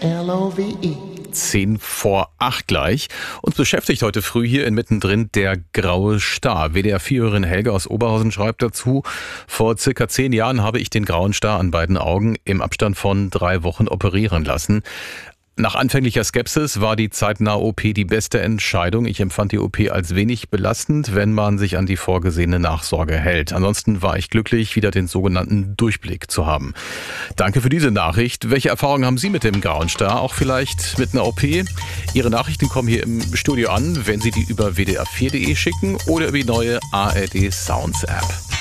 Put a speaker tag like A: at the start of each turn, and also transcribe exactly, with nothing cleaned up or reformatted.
A: L O V E.
B: Zehn vor acht gleich. Uns beschäftigt heute früh hier in Mittendrin der graue Star. W D R vier-Hörerin Helge aus Oberhausen schreibt dazu: Vor circa zehn Jahren habe ich den grauen Star an beiden Augen im Abstand von drei Wochen operieren lassen. Nach anfänglicher Skepsis war die zeitnahe O P die beste Entscheidung. Ich empfand die O P als wenig belastend, wenn man sich an die vorgesehene Nachsorge hält. Ansonsten war ich glücklich, wieder den sogenannten Durchblick zu haben. Danke für diese Nachricht. Welche Erfahrungen haben Sie mit dem grauen Star? Auch vielleicht mit einer O P? Ihre Nachrichten kommen hier im Studio an, wenn Sie die über w d r vier punkt d e schicken oder über die neue A R D Sounds App.